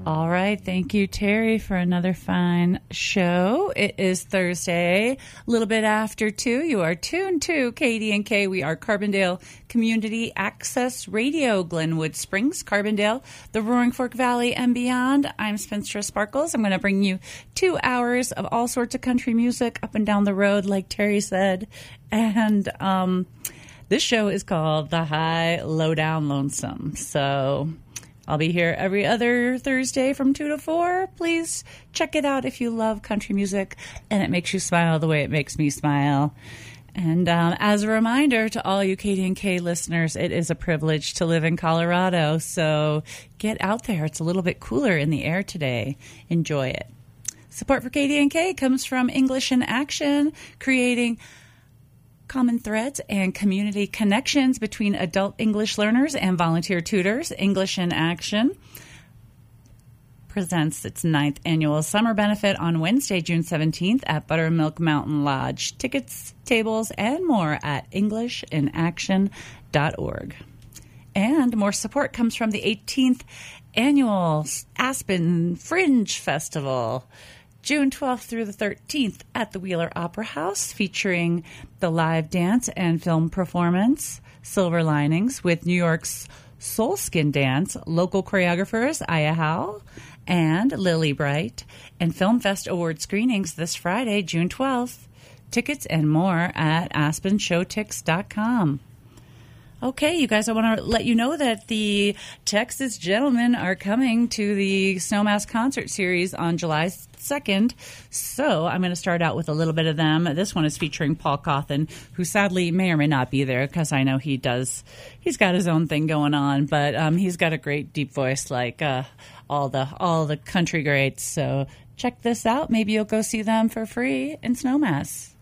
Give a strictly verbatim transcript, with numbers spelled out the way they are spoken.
All right. Thank you, Terry, for another fine show. It is Thursday, a little bit after two. You are tuned to K D N K. We are Carbondale Community Access Radio, Glenwood Springs, Carbondale, the Roaring Fork Valley, and beyond. I'm Spencer Sparkles. I'm going to bring you two hours of all sorts of country music up and down the road, like Terry said. And um, this show is called The High Lowdown Lonesome. So I'll be here every other Thursday from two to four. Please check it out if you love country music and it makes you smile the way it makes me smile. And um, as a reminder to all you K D N K listeners, it is a privilege to live in Colorado. So get out there. It's a little bit cooler in the air today. Enjoy it. Support for K D N K comes from English in Action, creating common threads and community connections between adult English learners and volunteer tutors. English in Action presents its ninth annual summer benefit on Wednesday, June seventeenth at Buttermilk Mountain Lodge. Tickets, tables, and more at english in action dot org. And more support comes from the eighteenth annual Aspen Fringe Festival, June twelfth through the thirteenth at the Wheeler Opera House, featuring the live dance and film performance, Silver Linings, with New York's Soul Skin Dance, local choreographers Aya Howell and Lily Bright, and Film Fest Award screenings this Friday, June twelfth. Tickets and more at aspen show tix dot com. Okay, you guys, I want to let you know that the Texas Gentlemen are coming to the Snowmass Concert Series on July second. So I'm going to start out with a little bit of them. This one is featuring Paul Cawthon, who sadly may or may not be there because I know he does. He's got his own thing going on, but um, he's got a great deep voice like uh, all the all the country greats. So check this out. Maybe you'll go see them for free in Snowmass.